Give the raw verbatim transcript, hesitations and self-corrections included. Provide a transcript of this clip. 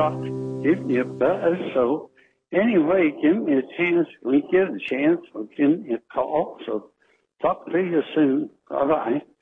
thought give me a buzz. So anyway, give me a chance. We get a chance. Or give me a call. So talk to you soon. Bye bye.